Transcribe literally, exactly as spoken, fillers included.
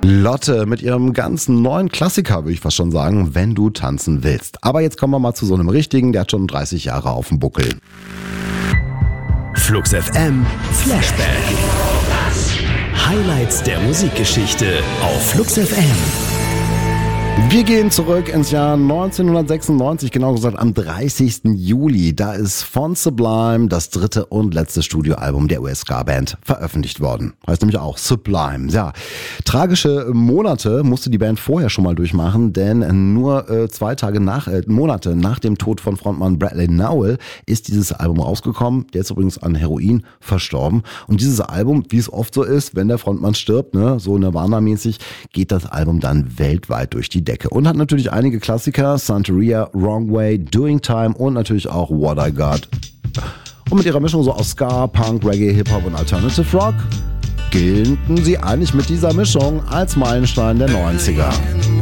Lotte mit ihrem ganzen neuen Klassiker, würde ich fast schon sagen, wenn du tanzen willst. Aber jetzt kommen wir mal zu so einem richtigen, der hat schon dreißig Jahre auf dem Buckel. Flux F M Flashback. Highlights der Musikgeschichte auf Flux F M. Wir gehen zurück ins Jahr neunzehnhundertsechsundneunzig, genau gesagt am dreißigsten Juli. Da ist von Sublime das dritte und letzte Studioalbum der U S-Ska-Band veröffentlicht worden. Heißt nämlich auch Sublime. Ja, tragische Monate musste die Band vorher schon mal durchmachen, denn nur äh, zwei Tage nach, äh, Monate nach dem Tod von Frontmann Bradley Nowell ist dieses Album rausgekommen. Der ist übrigens an Heroin verstorben. Und dieses Album, wie es oft so ist, wenn der Frontmann stirbt, ne, so Nirvana-mäßig, geht das Album dann weltweit durch die Decke und hat natürlich einige Klassiker, Santeria, Wrong Way, Doing Time und natürlich auch What I Got. Und mit ihrer Mischung so aus Ska, Punk, Reggae, Hip-Hop und Alternative Rock gelten sie eigentlich mit dieser Mischung als Meilenstein der neunziger.